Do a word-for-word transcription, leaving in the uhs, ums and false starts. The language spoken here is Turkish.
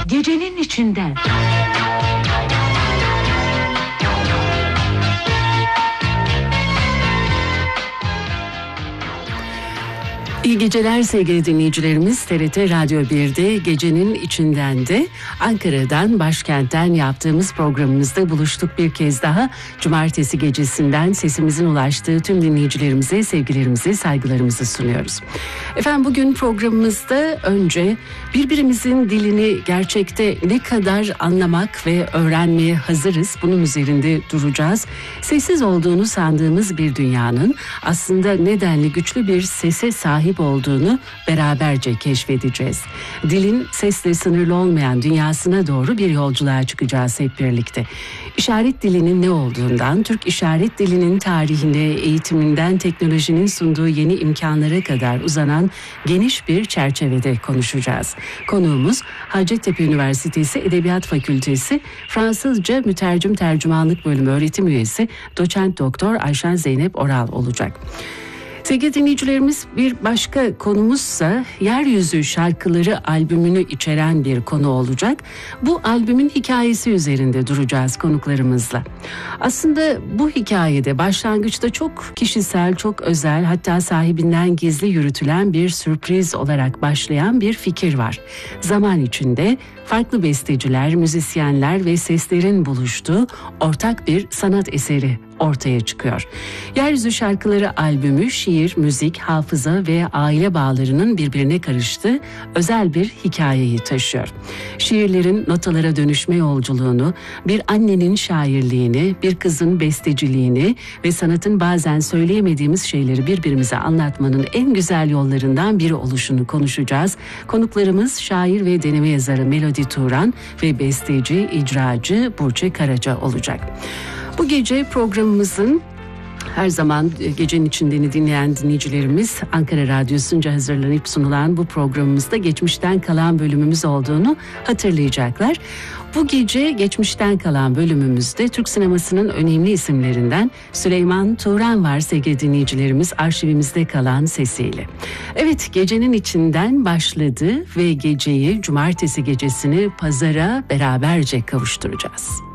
Gecenin içinden. İyi geceler sevgili dinleyicilerimiz. T R T Radyo bir'de Gecenin İçinden de Ankara'dan, başkentten yaptığımız programımızda buluştuk bir kez daha. Cumartesi gecesinden sesimizin ulaştığı tüm dinleyicilerimize sevgilerimizi, saygılarımızı sunuyoruz. Efendim, bugün programımızda önce birbirimizin dilini gerçekte ne kadar anlamak ve öğrenmeye hazırız, bunun üzerinde duracağız. Sessiz olduğunu sandığımız bir dünyanın aslında nedenli güçlü bir sese sahip olduğunu beraberce keşfedeceğiz. Dilin sesle sınırlı olmayan dünyasına doğru bir yolculuğa çıkacağız hep birlikte. İşaret dilinin ne olduğundan, Türk işaret dilinin tarihine, eğitiminden teknolojinin sunduğu yeni imkanlara kadar uzanan geniş bir çerçevede konuşacağız. Konuğumuz Hacettepe Üniversitesi Edebiyat Fakültesi Fransızca Mütercim Tercümanlık Bölümü öğretim üyesi Doçent Doktor Ayşen Zeynep Oral olacak. Sevgili dinleyicilerimiz, bir başka konumuzsa Yeryüzü Şarkıları albümünü içeren bir konu olacak. Bu albümün hikayesi üzerinde duracağız konuklarımızla. Aslında bu hikayede başlangıçta çok kişisel, çok özel, hatta sahibinden gizli yürütülen bir sürpriz olarak başlayan bir fikir var. Zaman içinde farklı besteciler, müzisyenler ve seslerin buluştuğu ortak bir sanat eseri ortaya çıkıyor. Yeryüzü Şarkıları albümü şiir, müzik, hafıza ve aile bağlarının birbirine karıştığı özel bir hikayeyi taşıyor. Şiirlerin notalara dönüşme yolculuğunu, bir annenin şairliğini, bir kızın besteciliğini ve sanatın bazen söyleyemediğimiz şeyleri birbirimize anlatmanın en güzel yollarından biri oluşunu konuşacağız. Konuklarımız şair ve deneme yazarı Melodi Turan ve besteci, icracı Burçe Karaca olacak. Bu gece programımızın her zaman gecenin içindeni dinleyen dinleyicilerimiz Ankara Radyosu'nca hazırlanıp sunulan bu programımızda geçmişten kalan bölümümüz olduğunu hatırlayacaklar. Bu gece geçmişten kalan bölümümüzde Türk sinemasının önemli isimlerinden Süleyman Turan var sevgili dinleyicilerimiz, arşivimizde kalan sesiyle. Evet, gecenin içinden başladı ve geceyi, cumartesi gecesini pazara beraberce kavuşturacağız.